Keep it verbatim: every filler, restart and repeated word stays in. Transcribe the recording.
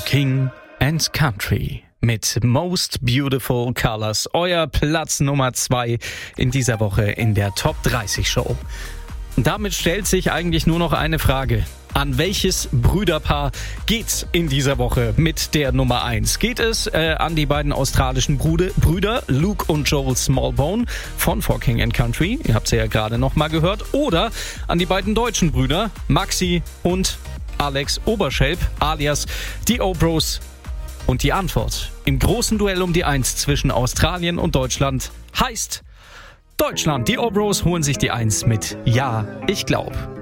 King and Country mit Most Beautiful Colors, euer Platz Nummer zwei in dieser Woche in der Top dreißig Show. Und damit stellt sich eigentlich nur noch eine Frage. An welches Brüderpaar geht's in dieser Woche mit der Nummer eins? Geht es äh, an die beiden australischen Bruder, Brüder Luke und Joel Smallbone von For King and Country, ihr habt sie ja gerade noch mal gehört, oder an die beiden deutschen Brüder Maxi und Alex Oberschelp alias die O-Bros? Und die Antwort im großen Duell um die Eins zwischen Australien und Deutschland heißt Deutschland. Die O-Bros holen sich die Eins mit Ja, ich glaub.